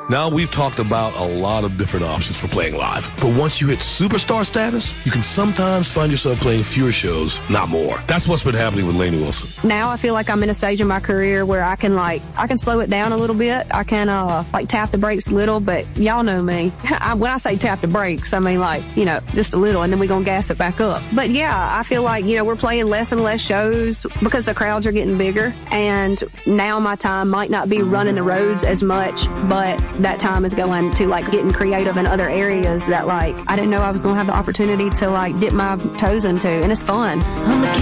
Now we've talked about a lot of different options for playing live. But once you hit superstar status, you can sometimes find yourself playing fewer shows, not more. That's what's been happening with Lainey Wilson. Now I feel like I'm in a stage of my career where I can slow it down a little bit. I can tap the brakes a little, but y'all know me. When I say tap the brakes, I mean just a little, and then we're going to gas it back up. But yeah, I feel like, we're playing less and less shows because the crowds are getting bigger. And now my time might not be running the roads as much, but that time is going to getting creative in other areas that I didn't know I was going to have the opportunity to dip my toes into, and it's fun.